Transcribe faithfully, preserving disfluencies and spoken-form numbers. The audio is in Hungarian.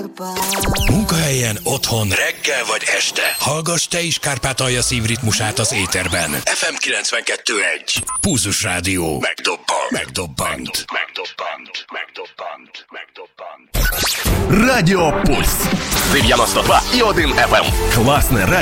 Munkahelyen, otthon, reggel vagy este. Hallgass te is Kárpátalja szívritmusát az éterben. ef em kilencvenkettő egy. Pulzus Rádió. Megdobbant. Megdobbant. Megdobbant. Megdobbant. Megdobbant. Радио Пульс. девяносто два и один эф эм. Классное радио.